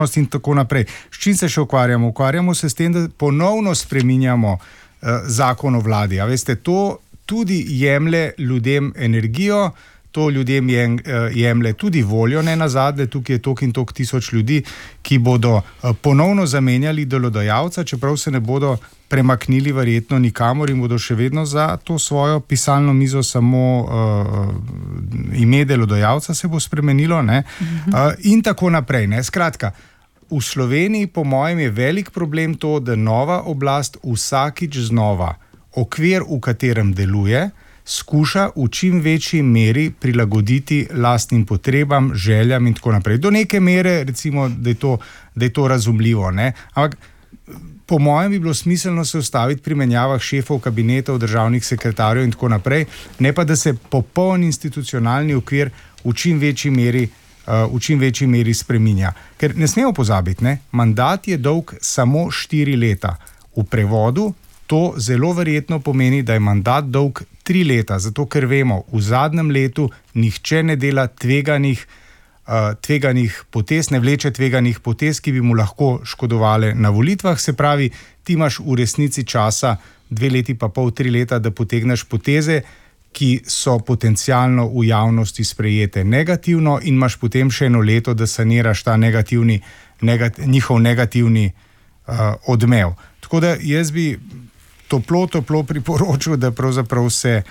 in tako naprej. S čim se še ukvarjamo? Ukvarjamo se s tem, da ponovno spreminjamo zakon o vladi. A veste, to tudi jemlje ljudem energijo, to ljudem jemlje tudi voljo, ne nazadnje, tukaj je toliko in toliko tisoč ljudi, ki bodo ponovno zamenjali delodajalca, čeprav se ne bodo premaknili verjetno nikamor in bodo še vedno za to svojo pisalno mizo, samo ime delodajalca se bo spremenilo, ne? In tako naprej, ne? Skratka, v Sloveniji po mojem je velik problem to, da nova oblast vsakič znova okvir, v katerem deluje, skuša v čim večji meri prilagoditi lastnim potrebam, željam in tako naprej. Do neke mere, recimo, da je to razumljivo, ne? Ampak po mojem bi bilo smiselno se ustaviti pri menjavah šefov kabinetov, državnih sekretarjev in tako naprej, ne pa da se popoln institucionalni okvir v čim večji meri spreminja. Ker ne smemo pozabiti, ne? Mandat je dolg samo 4 leta. V prevodu to zelo verjetno pomeni, da je mandat dolg 3 leta, zato ker vemo, v zadnjem letu nihče ne dela tveganih potez, ne vleče tveganih potez, ki bi mu lahko škodovale na volitvah. Se pravi, ti imaš v resnici časa 2 leti pa pol, 3 leta, da potegneš poteze, ki so potencialno v javnosti sprejete negativno, in imaš potem še 1 leto, da saniraš ta njihov negativni odmev. Tako da jaz bi toplo priporočil, da pravzaprav se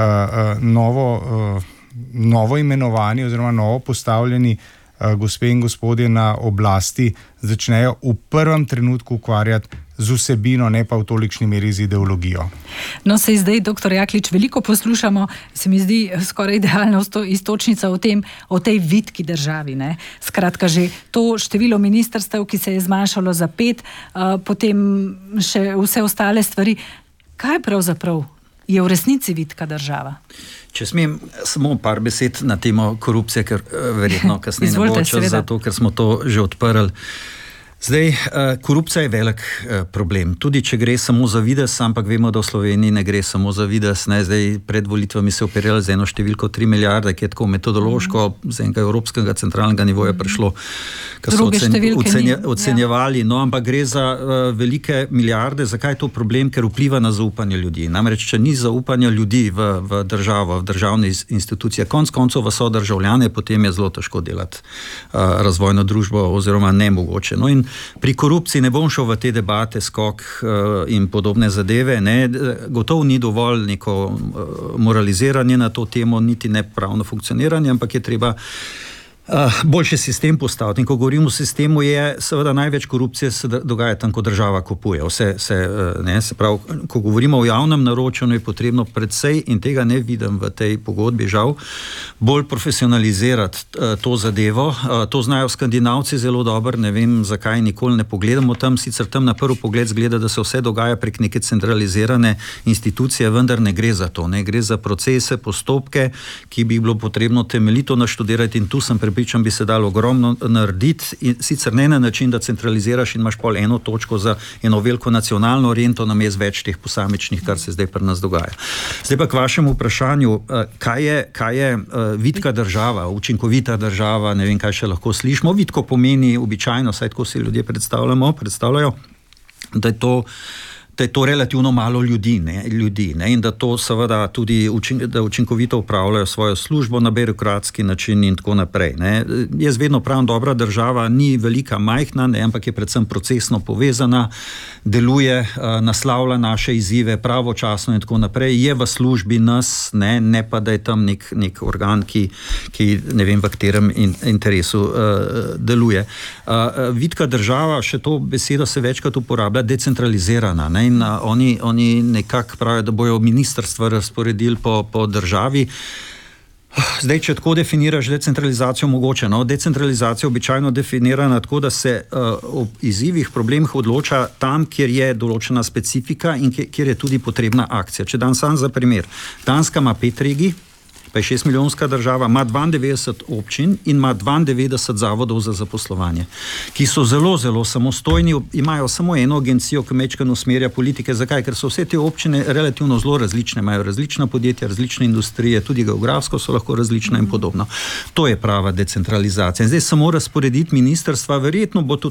novo imenovani oziroma novo postavljeni gospe in gospodje na oblasti začnejo v prvem trenutku ukvarjati z vsebino, ne pa v tolikšni meri z ideologijo. No, se zdaj, doktor Jaklič, veliko poslušamo, se mi zdi skoraj idealna istočnica o tej vitki državi, ne? Skratka, že to število ministrstev, ki se je zmanjšalo za 5, potem še vse ostale stvari. Kaj pravzaprav je v resnici vitka država? Če smem samo par besed na temo korupcije, ker verjetno kasneje ne bo čas za to, ker smo to že odprli. Zdaj, korupcija je velik problem. Tudi če gre samo za videz, ampak vemo, da v Sloveniji ne gre samo za videz. Ne? Zdaj, pred volitvami se operirali z eno številko 3 milijarde, ki je tako metodološko z enega evropskega centralnega nivoja prišlo, kar so ocenjevali. No, ampak gre za velike milijarde. Zakaj je to problem? Ker vpliva na zaupanje ljudi. Namreč, če ni zaupanja ljudi v državo, v državne institucije, konec koncev v sodržavljane, potem je zelo težko delati razvojno družbo oziroma nemogoče. No, in pri korupciji ne bom šel v te debate, skok in podobne zadeve. Ne. Gotovo ni dovolj neko moraliziranje na to temo, niti ne pravno funkcioniranje, ampak je treba boljši sistem postaviti. In ko govorimo o sistemu, je seveda največ korupcije se dogaja tam, ko država kupuje. Se pravi, ko govorimo o javnem naročanju, je potrebno predvsej, in tega ne vidim v tej pogodbi, žal, bolj profesionalizirati to zadevo. To znajo Skandinavci zelo dobro, ne vem, zakaj nikoli ne pogledamo tam. Sicer tam na prvi pogled zgleda, da se vse dogaja prek neke centralizirane institucije, vendar ne gre za to. Ne gre za procese, postopke, ki bi bilo potrebno temeljito naštudirati, in tu sem prepričan, bi se dalo ogromno narediti, in sicer ne na način, da centraliziraš in imaš pol eno točko za eno veliko nacionalno oriento, namesto več teh posamičnih, kar se zdaj pri nas dogaja. Zdaj pa k vašemu vprašanju, kaj je vitka država, učinkovita država, ne vem, kaj še lahko slišimo. Vitko pomeni običajno, saj tako si ljudje predstavljajo, da je to relativno malo ljudi, ne? In da to seveda tudi da učinkovito upravljajo svojo službo na birokratski način in tako naprej. Ne? Jaz vedno pravim, dobra država ni velika, majhna, ne? Ampak je predvsem procesno povezana, deluje, naslavlja naše izzive pravočasno in tako naprej, je v službi nas, ne pa da je tam nek organ, ki ne vem, v katerem interesu deluje. Vitka država, še to besedo se večkrat uporablja, decentralizirana, ne? In oni nekako pravijo, da bojo ministrstva razporedili po državi. Zdaj, če tako definiraš decentralizacijo, mogoče. No, decentralizacija običajno definirana tako, da se o izzivih, problemih odloča tam, kjer je določena specifika in kjer je tudi potrebna akcija. Če dam sam za primer. Danska ima 5 regij, pa je 6-milijonska država, ima 92 občin in ima 92 zavodov za zaposlovanje, ki so zelo, zelo samostojni, imajo samo eno agencijo, ki mečkano usmerja politike. Zakaj? Ker so vse te občine relativno zelo različne, imajo različna podjetja, različne industrije, tudi geografsko so lahko različne in podobno. To je prava decentralizacija. In zdaj samo razporediti ministrstva, verjetno bo tudi